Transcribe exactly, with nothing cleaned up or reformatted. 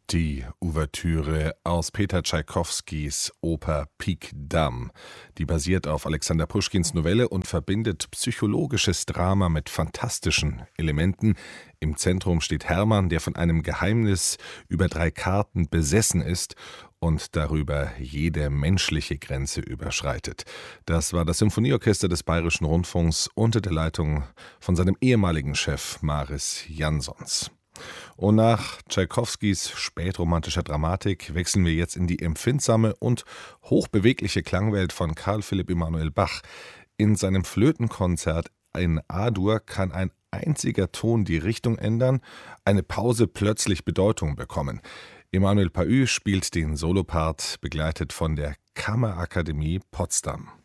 Die Ouvertüre aus Peter Tschaikowskis Oper Pik Dam. Die basiert auf Alexander Puschkins Novelle und verbindet psychologisches Drama mit fantastischen Elementen. Im Zentrum steht Hermann, der von einem Geheimnis über drei Karten besessen ist und darüber jede menschliche Grenze überschreitet. Das war das Symphonieorchester des Bayerischen Rundfunks unter der Leitung von seinem ehemaligen Chef Maris Jansons. Und nach Tschaikowskis spätromantischer Dramatik wechseln wir jetzt in die empfindsame und hochbewegliche Klangwelt von Carl Philipp Emanuel Bach. In seinem Flötenkonzert in A-Dur kann ein einziger Ton die Richtung ändern, eine Pause plötzlich Bedeutung bekommen. Emanuel Paü spielt den Solopart, begleitet von der Kammerakademie Potsdam.